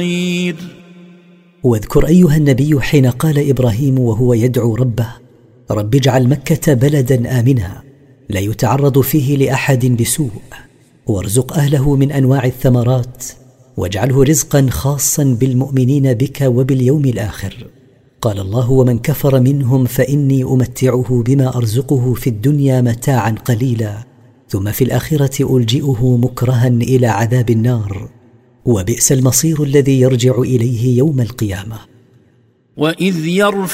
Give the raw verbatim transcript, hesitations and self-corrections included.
واذكر أيها النبي حين قال إبراهيم وهو يدعو ربه: رب اجعل مكة بلدا آمنا لا يتعرض فيه لأحد بسوء، وارزق أهله من أنواع الثمرات، واجعله رزقا خاصا بالمؤمنين بك وباليوم الآخر. قال الله: ومن كفر منهم فإني أمتعه بما أرزقه في الدنيا متاعا قليلا، ثم في الآخرة ألجئه مكرها إلى عذاب النار، وبئس المصير الذي يرجع إليه يوم القيامة. وإذ يرفع